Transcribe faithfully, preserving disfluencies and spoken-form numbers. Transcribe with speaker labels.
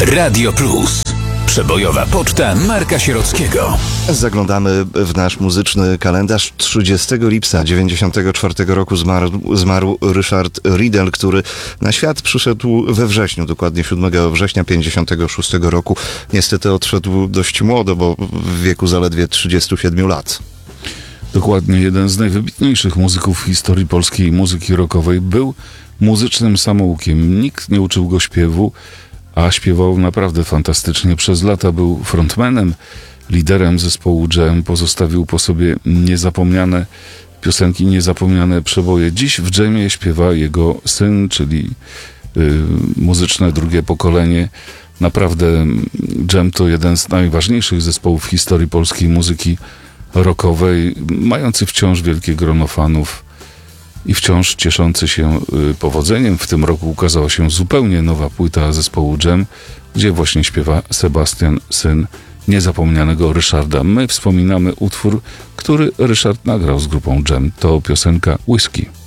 Speaker 1: Radio Plus. Przebojowa poczta Marka Sierockiego.
Speaker 2: Zaglądamy w nasz muzyczny kalendarz. trzydziestego lipca dziewięćdziesiątego czwartego roku zmarł, zmarł Richard Riddle, który na świat przyszedł we wrześniu, dokładnie siódmego września pięćdziesiątego szóstego roku. Niestety odszedł dość młodo, bo w wieku zaledwie trzydziestu siedmiu lat.
Speaker 3: Dokładnie, jeden z najwybitniejszych muzyków w historii polskiej muzyki rockowej. Był muzycznym samoukiem. Nikt nie uczył go śpiewu, a śpiewał naprawdę fantastycznie. Przez lata był frontmanem, liderem zespołu Dżem. Pozostawił po sobie niezapomniane piosenki, niezapomniane przeboje. Dziś w Dżemie śpiewa jego syn, czyli y, muzyczne drugie pokolenie. Naprawdę Dżem to jeden z najważniejszych zespołów w historii polskiej muzyki rockowej, mający wciąż wielkie grono fanów i wciąż cieszący się powodzeniem. W tym roku ukazała się zupełnie nowa płyta zespołu Dżem, gdzie właśnie śpiewa Sebastian, syn niezapomnianego Ryszarda. My wspominamy utwór, który Ryszard nagrał z grupą Dżem. To piosenka Whisky.